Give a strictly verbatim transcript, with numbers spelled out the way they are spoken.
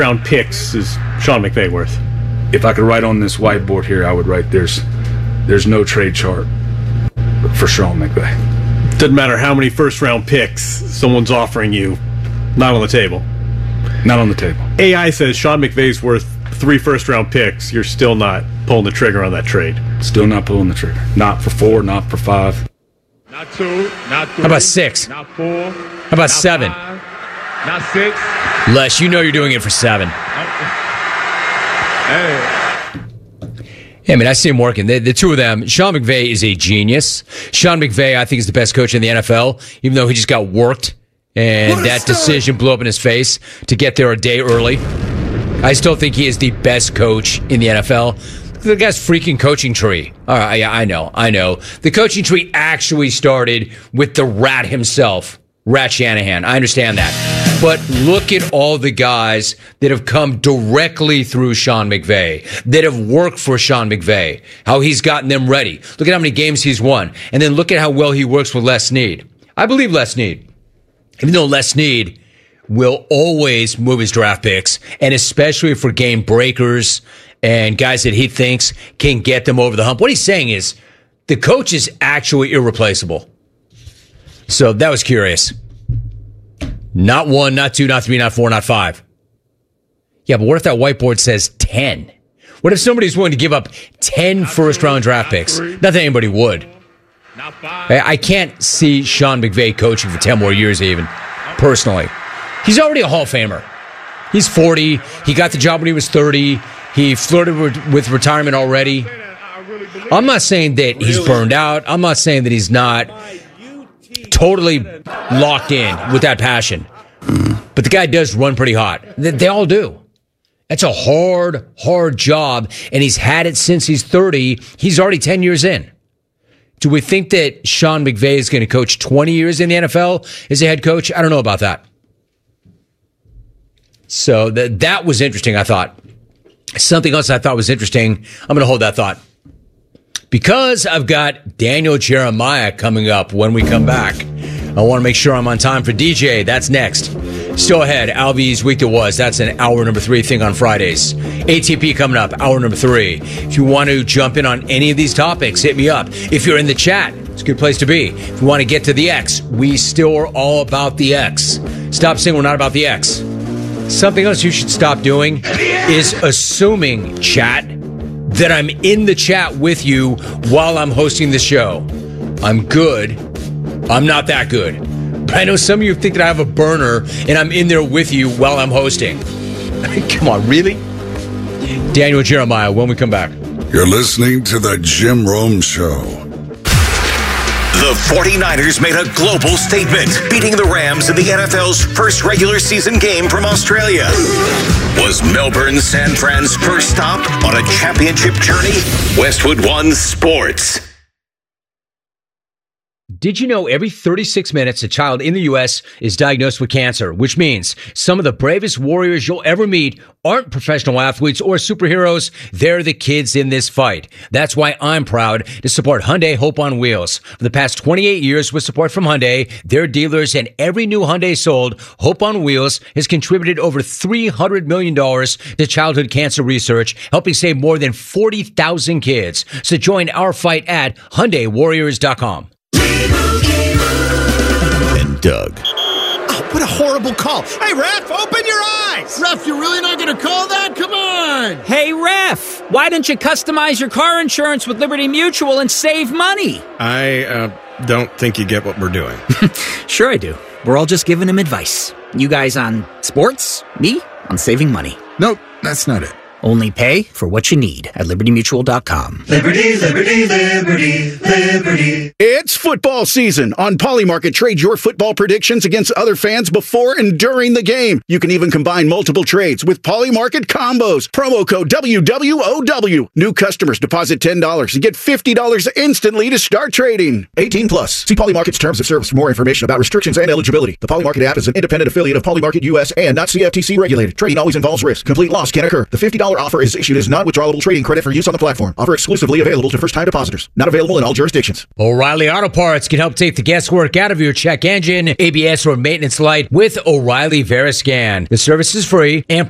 round picks is Sean McVay worth? If I could write on this whiteboard here, I would write there's there's no trade chart for Sean McVay. Doesn't matter how many first round picks someone's offering you, not on the table. Not on the table. A I says Sean McVay's worth three first round picks. You're still not pulling the trigger on that trade. Still not pulling the trigger. Not for four, not for five. Not two, not three. How about six? Not four. How about not seven? Five, not six. Les, you know you're doing it for seven. Hey. Yeah, I mean, I see him working. The, the two of them, Sean McVay is a genius. Sean McVay, I think, is the best coach in the N F L, even though he just got worked, and that decision blew up in his face to get there a day early. I still think he is the best coach in the N F L. The guy's freaking coaching tree. All right, yeah, I know, I know. The coaching tree actually started with the rat himself, Rat Shanahan. I understand that. But look at all the guys that have come directly through Sean McVay, that have worked for Sean McVay, how he's gotten them ready. Look at how many games he's won. And then look at how well he works with Les Snead. I believe Les Snead, even though Les Snead will always move his draft picks, and especially for game breakers and guys that he thinks can get them over the hump. What he's saying is the coach is actually irreplaceable. So that was curious. Not one, not two, not three, not four, not five. Yeah, but what if that whiteboard says ten? What if somebody's willing to give up ten first-round draft picks? Not that anybody would. I can't see Sean McVay coaching for ten more years even, personally. He's already a Hall of Famer. He's forty. He got the job when he was thirty. He flirted with retirement already. I'm not saying that he's burned out. I'm not saying that he's not totally locked in with that passion. But the guy does run pretty hot. They, they all do. That's a hard, hard job, and he's had it since he's thirty. He's already ten years in. Do we think that Sean McVay is going to coach twenty years in the N F L as a head coach? I don't know about that. So that that was interesting, I thought. Something else I thought was interesting. I'm going to hold that thought. Because I've got Daniel Jeremiah coming up when we come back. I want to make sure I'm on time for D J. That's next. Still ahead, Alvy's Week That Was. That's an hour number three thing on Fridays. A T P coming up, hour number three. If you want to jump in on any of these topics, hit me up. If you're in the chat, it's a good place to be. If you want to get to the X, we still are all about the X. Stop saying we're not about the X. Something else you should stop doing is assuming, chat, that I'm in the chat with you while I'm hosting the show. I'm good. I'm not that good. But I know some of you think that I have a burner and I'm in there with you while I'm hosting. I mean, come on, really? Daniel Jeremiah, when we come back. You're listening to The Jim Rome Show. The forty-niners made a global statement, beating the Rams in the N F L's first regular season game from Australia. Was Melbourne San Fran's first stop on a championship journey? Westwood One Sports. Did you know every thirty-six minutes a child in the U S is diagnosed with cancer, which means some of the bravest warriors you'll ever meet aren't professional athletes or superheroes. They're the kids in this fight. That's why I'm proud to support Hyundai Hope on Wheels. For the past twenty-eight years with support from Hyundai, their dealers, and every new Hyundai sold, Hope on Wheels has contributed over three hundred million dollars to childhood cancer research, helping save more than forty thousand kids. So join our fight at Hyundai Warriors dot com. And Doug. Oh, what a horrible call. Hey, ref, open your eyes. Ref, you're really not going to call that? Come on. Hey, ref, why don't you customize your car insurance with Liberty Mutual and save money? I uh, don't think you get what we're doing. Sure I do. We're all just giving him advice. You guys on sports, me on saving money. Nope, that's not it. Only pay for what you need at Liberty Mutual dot com. Liberty, Liberty, Liberty, Liberty. It's football season. On Polymarket, trade your football predictions against other fans before and during the game. You can even combine multiple trades with Polymarket combos. Promo code W W O W. New customers deposit ten dollars and get fifty dollars instantly to start trading. eighteen plus. See Polymarket's terms of service for more information about restrictions and eligibility. The Polymarket app is an independent affiliate of Polymarket U S and not C F T C regulated. Trading always involves risk. Complete loss can occur. The fifty dollars offer is issued as non-withdrawable trading credit for use on the platform. Offer exclusively available to first-time depositors. Not available in all jurisdictions. O'Reilly Auto Parts can help take the guesswork out of your check engine, A B S, or maintenance light with O'Reilly Veriscan. The service is free and